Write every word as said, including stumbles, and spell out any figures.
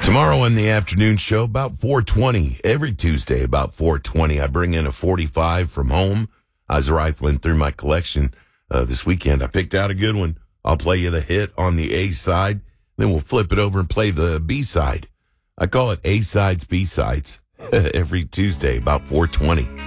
Tomorrow in the afternoon show, about four twenty. Every Tuesday, about four twenty, I bring in a forty-five from home. I was rifling through my collection uh, this weekend. I picked out a good one. I'll play you the hit on the A side. Then we'll flip it over and play the B side. I call it A sides, B sides every Tuesday, about four twenty.